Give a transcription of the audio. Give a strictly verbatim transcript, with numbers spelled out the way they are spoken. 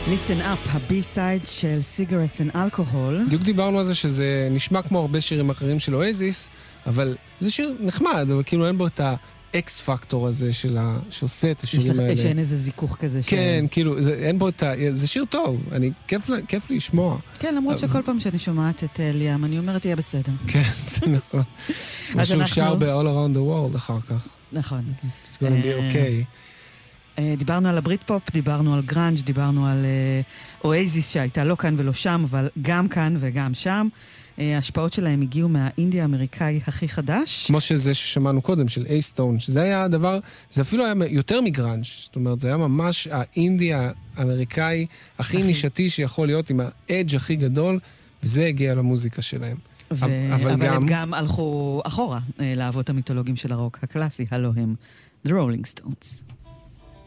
Listen Up, הבי-סייד של Cigarettes and Alcohol. בדיוק דיברנו על זה שזה נשמע כמו הרבה שירים אחרים של אואזיס, אבל זה שיר נחמד, אבל כאילו אין בו את האקס פקטור הזה של ה... שעושה את השירים האלה. שאין איזה זיכוך כזה. כן, כאילו, זה, אין בו את ה... זה שיר טוב, אני, כיף, כיף לי לשמוע. כן, למרות שכל פעם שאני שומעת את ליאם, אני אומרת, יהיה בסדר. כן, זה נכון. משהו שר ב-All Around the World אחר כך. נכון. It's gonna be okay. דיברנו על הברית פופ, דיברנו על גרנג', דיברנו על אואזיס שהייתה לא כאן ולא שם, אבל גם כאן וגם שם. ההשפעות שלהם הגיעו מהאינדי האמריקאי הכי חדש. כמו שזה ששמענו קודם, של אייסטון, שזה היה הדבר, זה אפילו היה יותר מגרנג', זאת אומרת, זה היה ממש האינדי האמריקאי הכי נישתי שיכול להיות עם האדג' הכי גדול, וזה הגיע למוזיקה שלהם. ו... אבל, אבל גם... הם גם הלכו אחורה לאבות המיתולוגים של הרוק הקלאסי, הלא הם The Rolling Stones.